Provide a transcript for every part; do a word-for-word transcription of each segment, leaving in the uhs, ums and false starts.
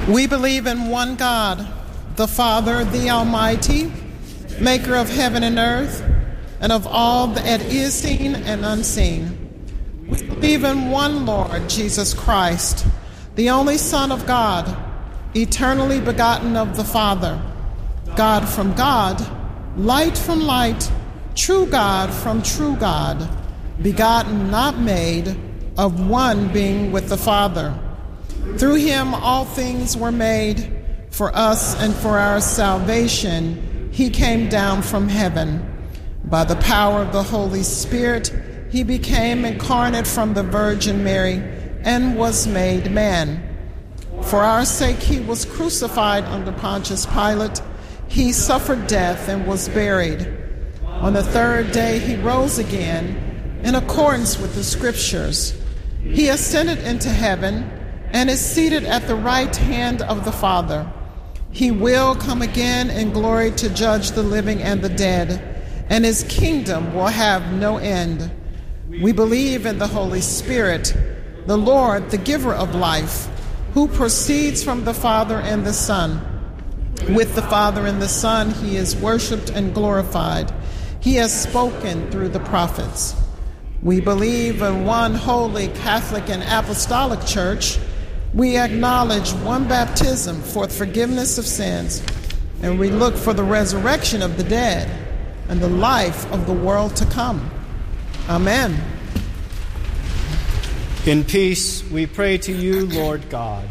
We believe in one God, the Father, the Almighty, maker of heaven and earth, and of all that is seen and unseen. We believe in one Lord, Jesus Christ, the only Son of God, eternally begotten of the Father, God from God, light from light, true God from true God, begotten, not made, of one being with the Father. Through him all things were made. For us and for our salvation, he came down from heaven. By the power of the Holy Spirit, he became incarnate from the Virgin Mary and was made man. For our sake he was crucified under Pontius Pilate. He suffered death and was buried. On the third day he rose again in accordance with the Scriptures. He ascended into heaven and is seated at the right hand of the Father. He will come again in glory to judge the living and the dead, and his kingdom will have no end. We believe in the Holy Spirit, the Lord, the giver of life, who proceeds from the Father and the Son. With the Father and the Son he is worshiped and glorified. He has spoken through the prophets. We believe in one holy, Catholic, and Apostolic Church. We acknowledge one baptism for the forgiveness of sins, and we look for the resurrection of the dead and the life of the world to come. Amen. In peace, we pray to you, Lord God.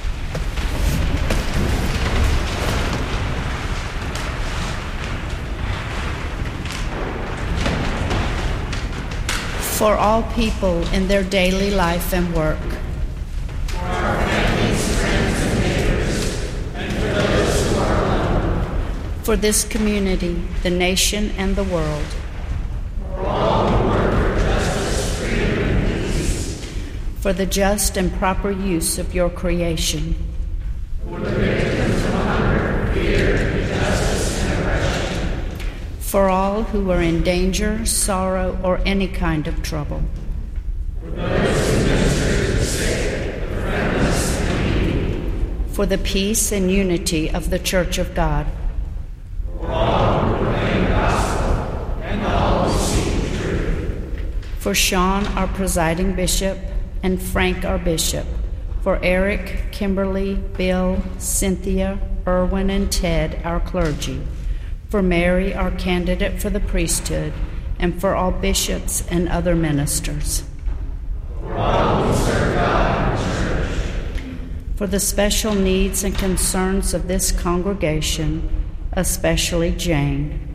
For all people in their daily life and work. For our families, friends, and neighbors, and for those who are alone. For this community, the nation, and the world. For all who work for justice, freedom, and peace. For the just and proper use of your creation. For the victims of hunger, fear, injustice, and oppression. For all who are in danger, sorrow, or any kind of trouble. For those who minister to the sick, the friendless, and needy. For the peace and unity of the Church of God. For all who proclaim the gospel, and all who seek the truth. For Sean, our presiding bishop, and Frank, our bishop. For Eric, Kimberly, Bill, Cynthia, Erwin, and Ted, our clergy. For Mary, our candidate for the priesthood, and for all bishops and other ministers. For all who serve God in the church. For the special needs and concerns of this congregation, especially Jane.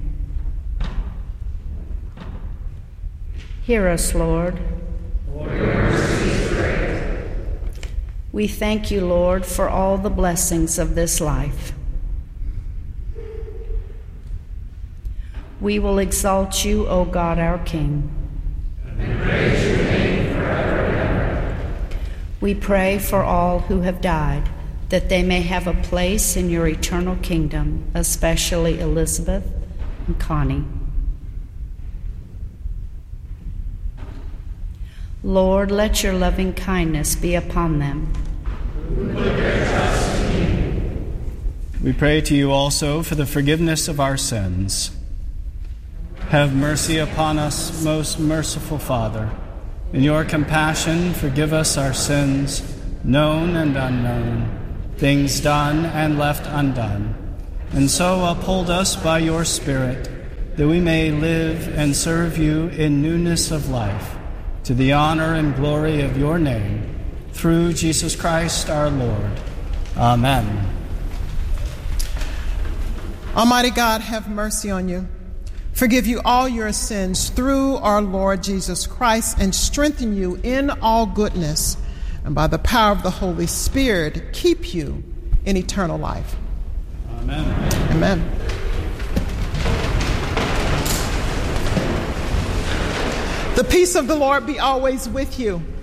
Hear us, Lord. For your mercy is great. We thank you, Lord, for all the blessings of this life. We will exalt you, O God, our King. And praise your name forever and ever. We pray for all who have died, that they may have a place in your eternal kingdom, especially Elizabeth and Connie. Lord, let your loving kindness be upon them. Who put their trust in you. We pray to you also for the forgiveness of our sins. Have mercy upon us, most merciful Father. In your compassion, forgive us our sins, known and unknown, things done and left undone. And so uphold us by your Spirit, that we may live and serve you in newness of life, to the honor and glory of your name, through Jesus Christ our Lord. Amen. Almighty God, have mercy on you. Forgive you all your sins through our Lord Jesus Christ, and strengthen you in all goodness, and by the power of the Holy Spirit, keep you in eternal life. Amen. Amen. The peace of the Lord be always with you.